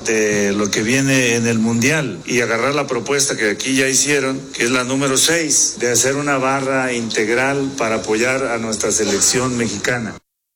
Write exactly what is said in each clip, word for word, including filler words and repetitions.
de lo que viene en el Mundial y agarrar la propuesta que aquí ya hicieron, que es la número seis, de hacer una barra integral para apoyar a nuestra selección mexicana.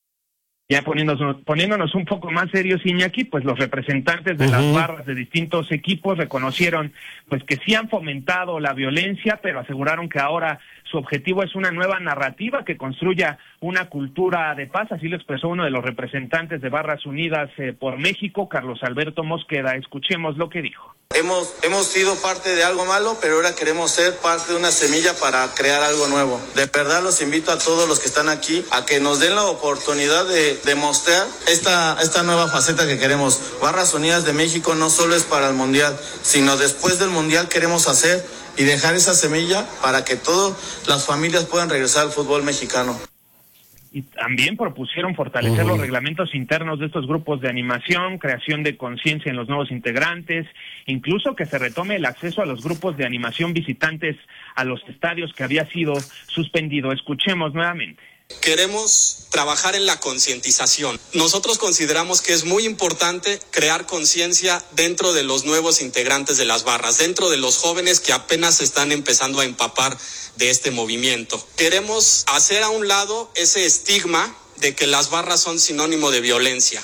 Ya poniéndonos, poniéndonos un poco más serios, Iñaki, pues los representantes de uh-huh. las barras de distintos equipos reconocieron pues que sí han fomentado la violencia, pero aseguraron que ahora su objetivo es una nueva narrativa que construya una cultura de paz. Así lo expresó uno de los representantes de Barras Unidas eh, por México, Carlos Alberto Mosqueda. Escuchemos lo que dijo. Hemos, hemos sido parte de algo malo, pero ahora queremos ser parte de una semilla para crear algo nuevo. De verdad los invito a todos los que están aquí a que nos den la oportunidad de, de mostrar esta, esta nueva faceta que queremos. Barras Unidas de México no solo es para el Mundial, sino después del Mundial queremos hacer y dejar esa semilla para que todas las familias puedan regresar al fútbol mexicano. Y también propusieron fortalecer uh-huh. los reglamentos internos de estos grupos de animación, creación de conciencia en los nuevos integrantes, incluso que se retome el acceso a los grupos de animación visitantes a los estadios que había sido suspendido. Escuchemos nuevamente. Queremos trabajar en la concientización. Nosotros consideramos que es muy importante crear conciencia dentro de los nuevos integrantes de las barras, dentro de los jóvenes que apenas están empezando a empapar de este movimiento. Queremos hacer a un lado ese estigma de que las barras son sinónimo de violencia.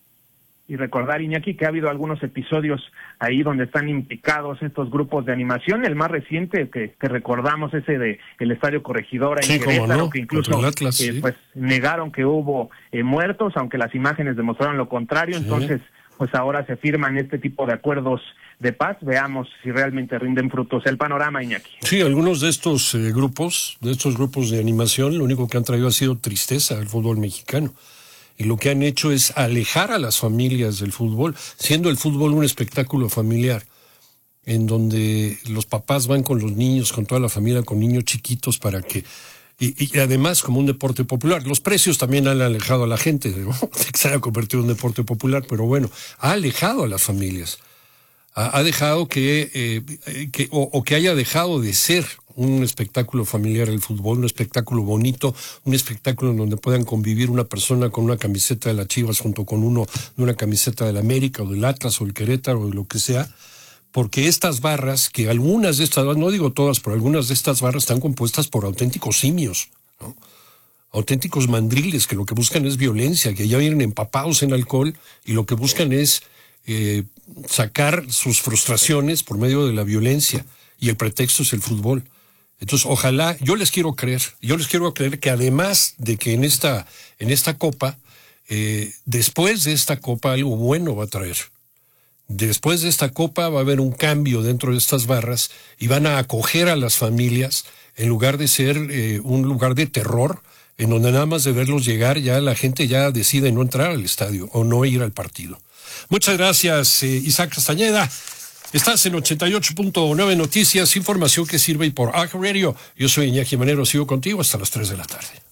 Y recordar, Iñaki, que ha habido algunos episodios ahí donde están implicados estos grupos de animación. El más reciente que, que recordamos, ese de el Estadio Corregidora sí, en Querétaro, no, que incluso Atlas, eh, sí. pues negaron que hubo eh, muertos, aunque las imágenes demostraron lo contrario. Sí. Entonces, pues ahora se firman este tipo de acuerdos de paz. Veamos si realmente rinden frutos. El panorama, Iñaki. Sí, algunos de estos eh, grupos, de estos grupos de animación, lo único que han traído ha sido tristeza al fútbol mexicano. Y lo que han hecho es alejar a las familias del fútbol, siendo el fútbol un espectáculo familiar, en donde los papás van con los niños, con toda la familia, con niños chiquitos para que... Y, y además como un deporte popular. Los precios también han alejado a la gente, ¿no? Que se haya convertido en un deporte popular, pero bueno, ha alejado a las familias. Ha, ha dejado que... Eh, que o, o que haya dejado de ser un espectáculo familiar el fútbol, un espectáculo bonito, un espectáculo en donde puedan convivir una persona con una camiseta de las Chivas junto con uno de una camiseta del América o del Atlas o del Querétaro o de lo que sea, porque estas barras, que algunas de estas, no digo todas, pero algunas de estas barras están compuestas por auténticos simios, ¿no? Auténticos mandriles que lo que buscan es violencia, que ya vienen empapados en alcohol y lo que buscan es eh, sacar sus frustraciones por medio de la violencia y el pretexto es el fútbol. Entonces, ojalá, yo les quiero creer, yo les quiero creer que además de que en esta, en esta copa, eh, después de esta copa algo bueno va a traer. Después de esta copa va a haber un cambio dentro de estas barras y van a acoger a las familias en lugar de ser eh, un lugar de terror, en donde nada más de verlos llegar ya la gente ya decide no entrar al estadio o no ir al partido. Muchas gracias, eh, Isaac Castañeda. Estás en ochenta y ocho punto nueve Noticias, información que sirve y por A J Radio. Yo soy Iñaki Manero, sigo contigo hasta las tres de la tarde.